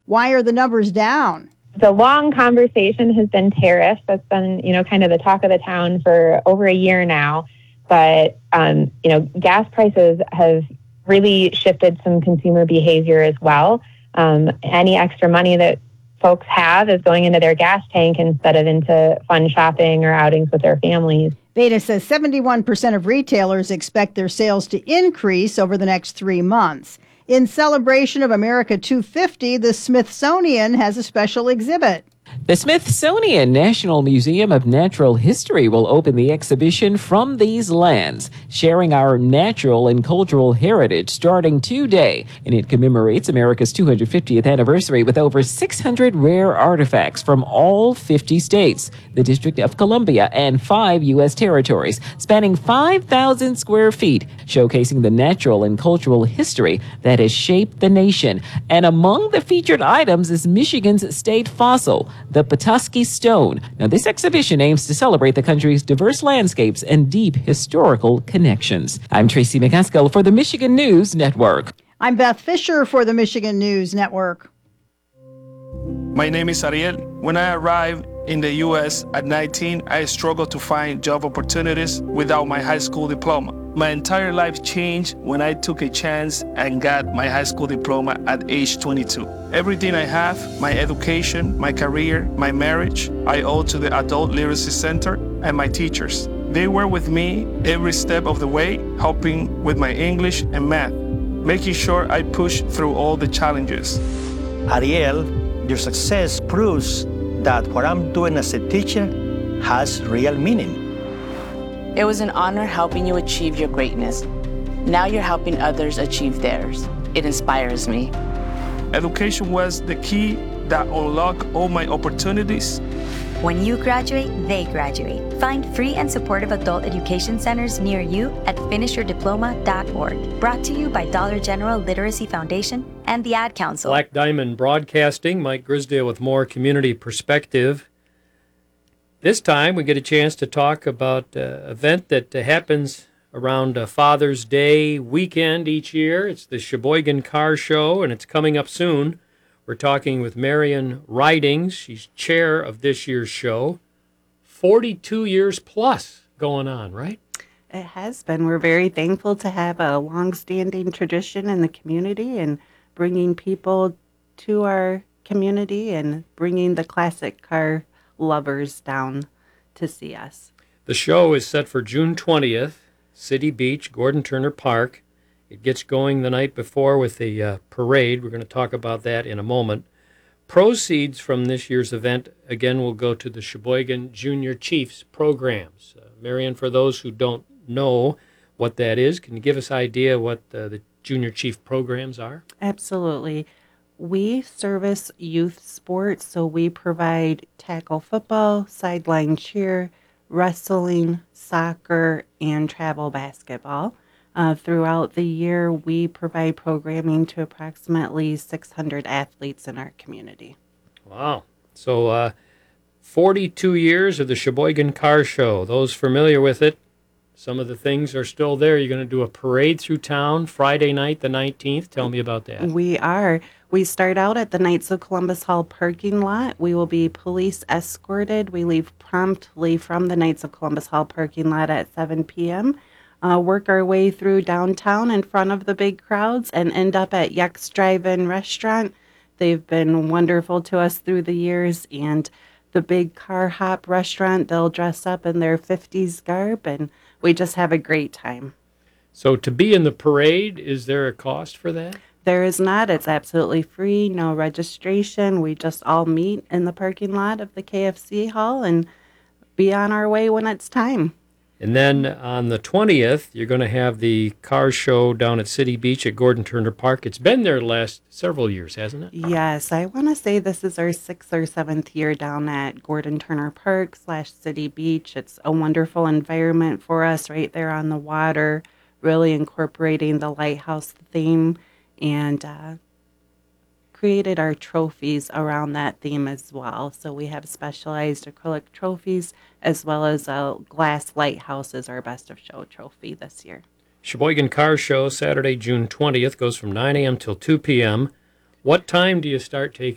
Why are the numbers down? The long conversation has been tariffs. That's been, kind of the talk of the town for over a year now. But, gas prices have really shifted some consumer behavior as well. Any extra money that folks have is going into their gas tank instead of into fun shopping or outings with their families. Beta says 71% of retailers expect their sales to increase over the next 3 months. In celebration of America 250, the Smithsonian has a special exhibit. The Smithsonian National Museum of Natural History will open the exhibition From These Lands, sharing our natural and cultural heritage starting today. And it commemorates America's 250th anniversary with over 600 rare artifacts from all 50 states, the District of Columbia, and 5 U.S. territories, spanning 5,000 square feet, showcasing the natural and cultural history that has shaped the nation. And among the featured items is Michigan's state fossil, the Petoskey Stone. Now, this exhibition aims to celebrate the country's diverse landscapes and deep historical connections. I'm Tracy McCaskill for the Michigan News Network. I'm Beth Fisher for the Michigan News Network. My name is Ariel. When I arrived in the U.S. at 19, I struggled to find job opportunities without my high school diploma. My entire life changed when I took a chance and got my high school diploma at age 22. Everything I have, my education, my career, my marriage, I owe to the Adult Literacy Center and my teachers. They were with me every step of the way, helping with my English and math, making sure I pushed through all the challenges. Ariel, your success proves that what I'm doing as a teacher has real meaning. It was an honor helping you achieve your greatness. Now you're helping others achieve theirs. It inspires me. Education was the key that unlocked all my opportunities. When you graduate, they graduate. Find free and supportive adult education centers near you at finishyourdiploma.org. Brought to you by Dollar General Literacy Foundation and the Ad Council. Black Diamond Broadcasting, Mike Grisdale with more community perspective. This time we get a chance to talk about an event that happens around Father's Day weekend each year. It's the Sheboygan Car Show, and it's coming up soon. We're talking with Marion Ridings. She's chair of this year's show. 42 years plus going on, right? It has been. We're very thankful to have a long-standing tradition in the community and bringing people to our community and bringing the classic car lovers down to see us. The show is set for June 20th, City Beach, Gordon Turner Park. It gets going the night before with a parade. We're going to talk about that in a moment. Proceeds from this year's event, again, will go to the Sheboygan Junior Chiefs programs. Marion, for those who don't know what that is, can you give us an idea what the Junior Chief programs are? Absolutely. We service youth sports, so we provide tackle football, sideline cheer, wrestling, soccer, and travel basketball. Throughout the year, we provide programming to approximately 600 athletes in our community. Wow. So 42 years of the Sheboygan Car Show. Those familiar with it, some of the things are still there. You're going to do a parade through town Friday night, the 19th. Tell me about that. We are. We start out at the Knights of Columbus Hall parking lot. We will be police escorted. We leave promptly from the Knights of Columbus Hall parking lot at 7 p.m., work our way through downtown in front of the big crowds, and end up at Yuck's Drive-In Restaurant. They've been wonderful to us through the years, and the big car hop restaurant, they'll dress up in their 50s garb, and we just have a great time. So to be in the parade, is there a cost for that? There is not. It's absolutely free, no registration. We just all meet in the parking lot of the KFC hall and be on our way when it's time. And then on the 20th, you're going to have the car show down at City Beach at Gordon Turner Park. It's been there the last several years, hasn't it? Yes, I want to say this is our 6th or 7th year down at Gordon Turner Park / City Beach. It's a wonderful environment for us right there on the water, really incorporating the lighthouse theme, and created our trophies around that theme as well. So we have specialized acrylic trophies as well as a glass lighthouse as our best of show trophy this year. Sheboygan Car Show, Saturday, June 20th, goes from 9 a.m. till 2 p.m. What time do you start taking